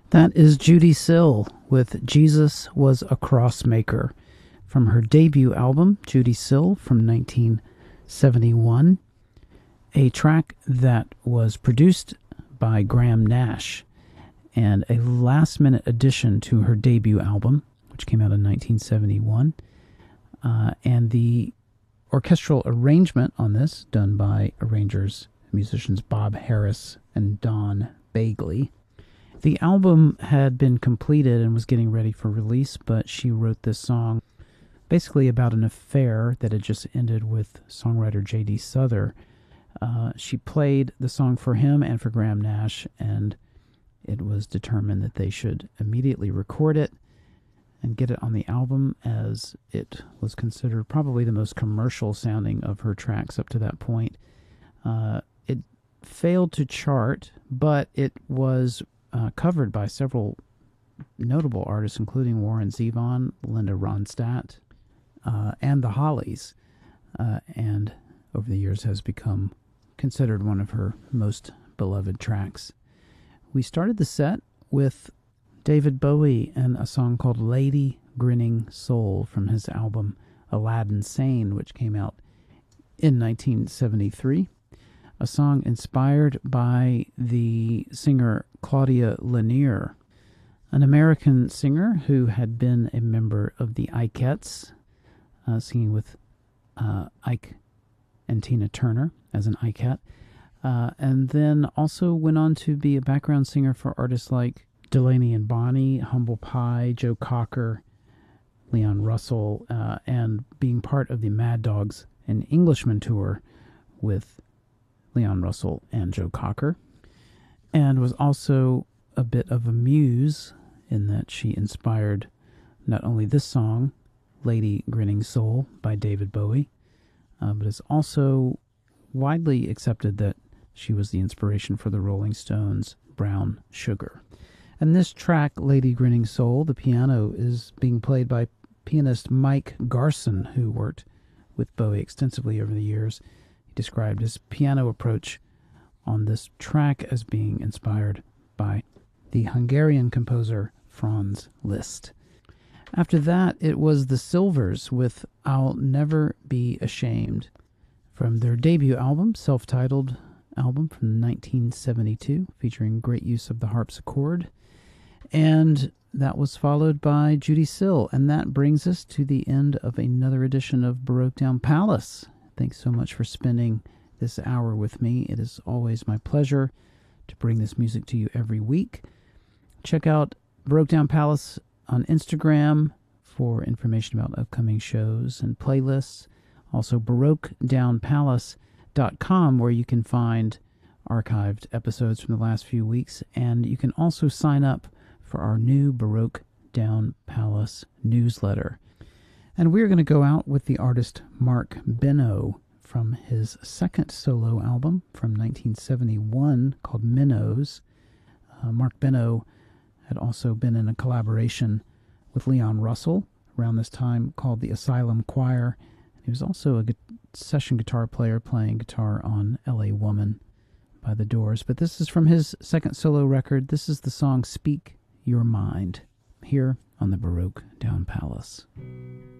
That is Judy Sill with Jesus Was a Crossmaker from her debut album, Judy Sill, from 1971, a track that was produced by Graham Nash and a last-minute addition to her debut album, which came out in 1971, and the orchestral arrangement on this done by arrangers, musicians Bob Harris and Don Bagley. The album had been completed and was getting ready for release, but she wrote this song basically about an affair that had just ended with songwriter J.D. Souther. She played the song for him and for Graham Nash, and it was determined that they should immediately record it and get it on the album, as it was considered probably the most commercial sounding of her tracks up to that point. It failed to chart, but it was covered by several notable artists, including Warren Zevon, Linda Ronstadt, and the Hollies, and over the years has become considered one of her most beloved tracks. We started the set with David Bowie and a song called Lady Grinning Soul from his album Aladdin Sane, which came out in 1973. A song inspired by the singer Claudia Lanier, an American singer who had been a member of the Ikettes, singing with Ike and Tina Turner as an Ikette, and then also went on to be a background singer for artists like Delaney and Bonnie, Humble Pie, Joe Cocker, Leon Russell, and being part of the Mad Dogs and Englishmen tour with Leon Russell and Joe Cocker, and was also a bit of a muse in that she inspired not only this song, Lady Grinning Soul by David Bowie, but it's also widely accepted that she was the inspiration for the Rolling Stones' Brown Sugar. And this track, Lady Grinning Soul, the piano is being played by pianist Mike Garson, who worked with Bowie extensively over the years. He described his piano approach on this track as being inspired by the Hungarian composer Franz Liszt. After that, it was the Silvers with I'll Never Be Ashamed from their debut album, self-titled album from 1972, featuring great use of the harpsichord. And that was followed by Judy Sill, and that brings us to the end of another edition of Baroque Down Palace. Thanks so much for spending this hour with me. It is always my pleasure to bring this music to you every week. Check out Baroque Down Palace on Instagram for information about upcoming shows and playlists. Also, BaroqueDownPalace.com, where you can find archived episodes from the last few weeks. And you can also sign up for our new Baroque Down Palace newsletter. And we're going to go out with the artist Mark Benno from his second solo album from 1971 called Minnows. Mark Benno had also been in a collaboration with Leon Russell around this time called the Asylum Choir. He was also a session guitar player playing guitar on L.A. Woman by The Doors. But this is from his second solo record. This is the song Speak Your Mind, here on the Baroque Down Palace.